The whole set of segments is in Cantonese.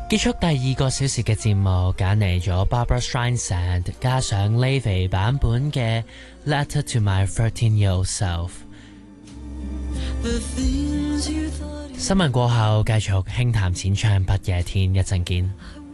結束第2個小時嘅節目，揀嚟咗 Barbra Streisand 加上 Levy 版本嘅 Letter to My 13-Year-Old Self。新聞過後繼續輕談淺唱不夜天，一陣見。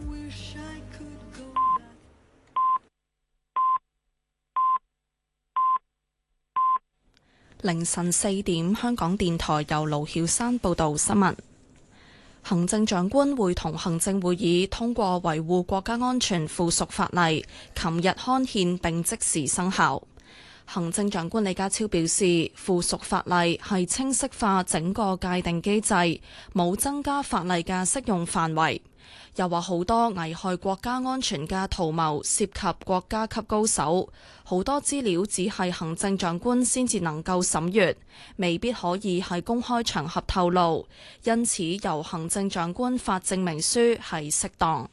凌晨4點，香港電台由盧曉山報道新聞。行政長官會同行政會議通過維護國家安全附屬法例，琴日刊憲並即時生效。行政長官李家超表示，附屬法例係清晰化整個界定機制，冇增加法例嘅適用範圍。又話好多危害國家安全嘅圖謀涉及國家級高手，好多資料只係行政長官先至能夠審閱，未必可以喺公開場合透露，因此由行政長官發證明書係適當。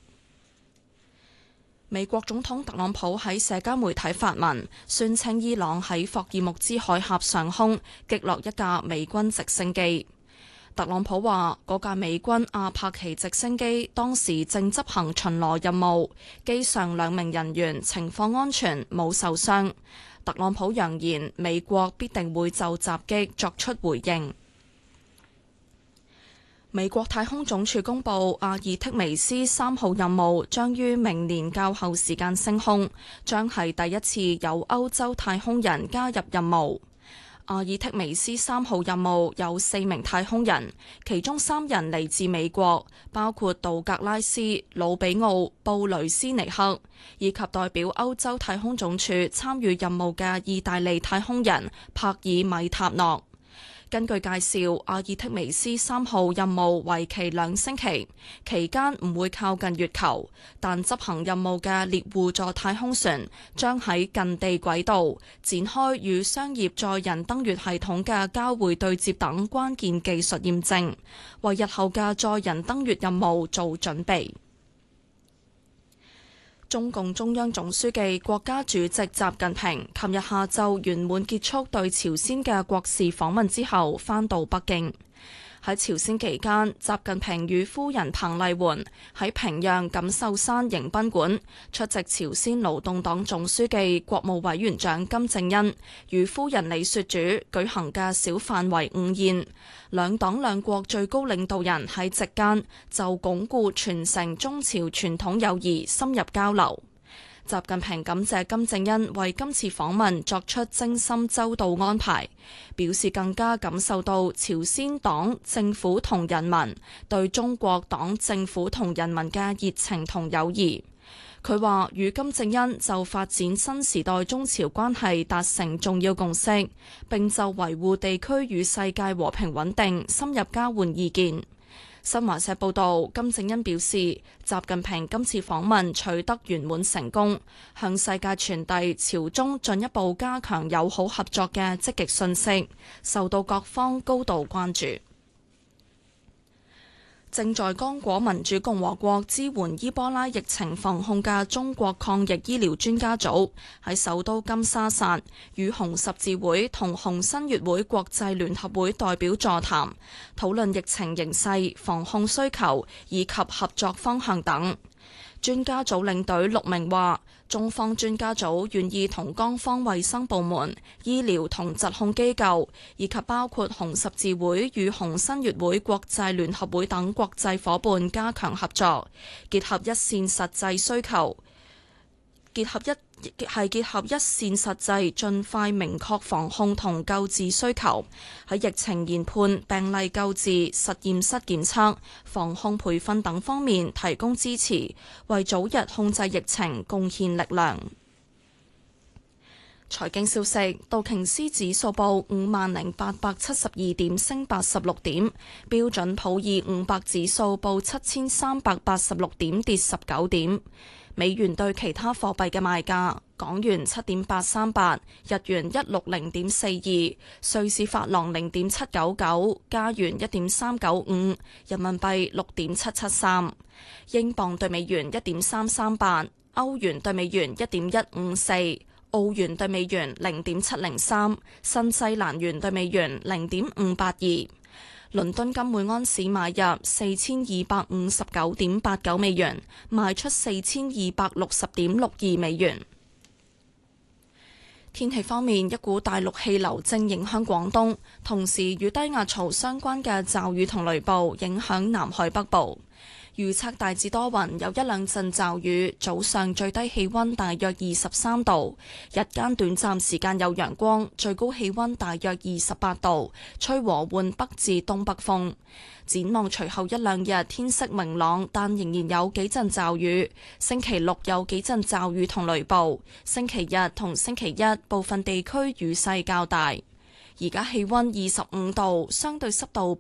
美國總統特朗普喺社交媒體發文，宣稱伊朗喺霍爾木茲海峽上空擊落一架美軍直升機。特朗普話嗰架美軍阿帕奇直升機當時正執行巡邏任務，機上2名人員情況安全，冇受傷。特朗普揚言美國必定會就襲擊作出回應。美國太空總署公布，阿爾忒彌斯3號任務將於明年較後時間升空，將係第一次有歐洲太空人加入任務。阿爾忒彌斯3號任務有4名太空人，其中3人嚟自美國，包括道格拉斯、魯比奧、布雷斯尼克，以及代表歐洲太空總署參與任務嘅意大利太空人帕爾米塔諾。根據介紹，阿爾忒彌斯3號任務為期2星期，期間唔會靠近月球，但執行任務嘅獵戶座太空船將喺近地軌道展開與商業載人登月系統嘅交會對接等關鍵技術驗證，為日後嘅載人登月任務做準備。中共中央總書記、國家主席習近平琴日下晝圓滿結束對朝鮮嘅國事訪問之後，返到北京。喺朝鮮期間，習近平與夫人彭麗媛喺平壤錦繡山迎賓館出席朝鮮勞動黨總書記、國務委員長金正恩與夫人李雪主舉行嘅小範圍午宴。兩黨兩國最高領導人喺席間就鞏固傳承中朝傳統友誼深入交流。習近平感謝金正恩為今次訪問作出精心周到安排，表示更加感受到朝鮮黨政府同人民對中國黨政府同人民嘅熱情同友誼。佢話與金正恩就發展新時代中朝關係達成重要共識，並就維護地區與世界和平穩定深入交換意見。新華社報道，金正恩表示，習近平今次訪問取得圓滿成功，向世界傳遞朝中進一步加強友好合作嘅積極訊息，受到各方高度關注。正在剛果民主共和國支援伊波拉疫情防控嘅中國抗疫醫療專家組喺首都金沙薩與紅十字會同紅新月會國際聯合會代表座談，討論疫情形勢、防控需求以及合作方向等。專家組領隊陸明話，中方專家組願意同江方衛生部門、醫療同疾控機構，以及包括紅十字會與紅新月會國際聯合會等國際夥伴加強合作，結合一線實際需求，結合一線實際，盡快明確防控同救治需求，喺疫情研判、病例救治、實驗室檢測、防控培訓等方面提供支持，為早日控制疫情貢獻力量。財經消息，道瓊斯指數報50,872點，升86點；標準普爾500指數報7386點，跌19點。美元對其他貨幣嘅賣價：港元7.838，日元160.42，瑞士法郎0.799，加元1.395，人民幣6.773，英鎊對美元1.338，歐元對美元1.154，澳元對美元0.703，新西蘭元對美元0.582。 倫敦金每安士買入4259.89美元，賣出4260.62美元。天氣方面，一股大陸氣流正影響廣東，同時與低壓槽相關嘅驟雨同雷暴影響南海北部。預測大致多雲，有一兩陣驟雨，早上最低氣溫大約23度，日間短暫時間有陽光，最高氣溫大約28度，吹和緩北至東北風。展望隨後一兩日天色明朗，但仍然有幾陣驟雨。星期六有幾陣驟雨同雷暴，星期日同星期一部分地區雨勢較大。而家氣溫25度，相對濕度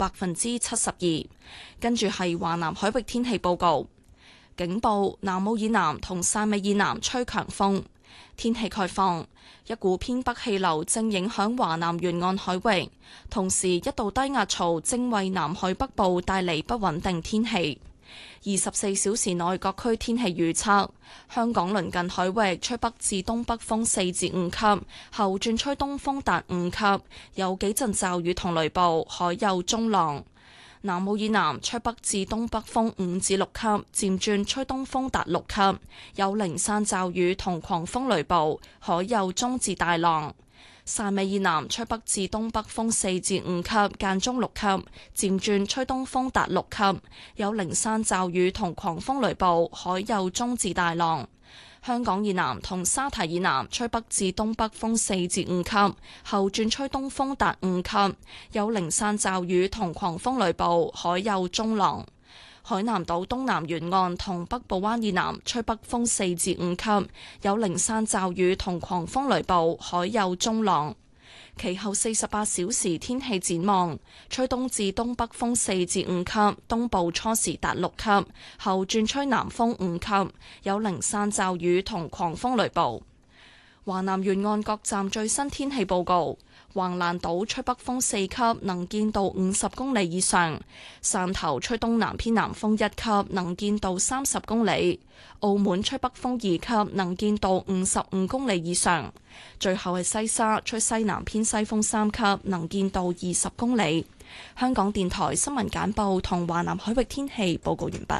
72%。跟住係華南海域天氣報告，警報：南澳以南同汕尾以南吹強風。天氣概況：一股偏北氣流正影響華南沿岸海域，同時一道低壓槽正為南海北部帶嚟不穩定天氣。24小時內各區天氣預測：香港鄰近海域吹北至東北風4至5級，後轉吹東風達5級，有幾陣驟雨同雷暴，海有中浪。南澳以南吹北至東北風5至6級，漸轉吹東風達6級，有零散驟雨同狂風雷暴，海有中至大浪。汕尾以南吹北至東北風4至5級，間中6級，漸轉吹東風達6級，有零散驟雨同狂風雷暴，海有中至大浪。香港以南同沙堤以南吹北至東北風4至5級，後轉吹東風達5級，有零散驟雨同狂風雷暴，海有中浪。海南島東南沿岸同北部灣以南吹北風4至5級，有零散驟雨同狂風雷暴，海有中浪。其後48小時天氣展望：吹東至東北風4至5級，東部初時達6級，後轉吹南風5級，有零散驟雨同狂風雷暴。華南沿岸各站最新天氣報告：橫瀾島吹北風4級，能見度50公里以上；汕頭吹東南偏南風1級，能見度30公里；澳門吹北風2級，能見度55公里以上。最後係西沙吹西南偏西風3級，能見度20公里。香港電台新聞簡報同華南海域天氣報告完畢。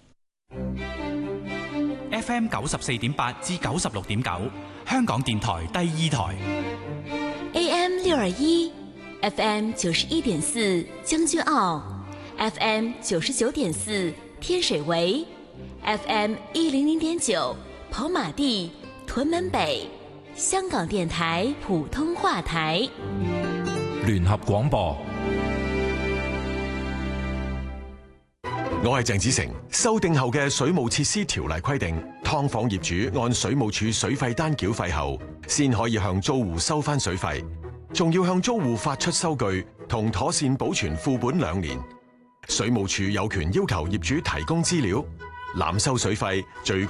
FM 94.8至96.9，香港電台第二台。 AM 621 FM 91.4將軍澳 FM 99.4天水圍 FM 100.9跑馬地屯門北，香港電台普通話台。 聯合廣播。 我係鄭子誠。修訂後嘅水務設施條例規定，劏房業主按水務署水費單繳費後，先可以向租戶收返水費，仲要向租戶發出收據同妥善保存副本2年。水務署有權要求業主提供資料，濫收水費最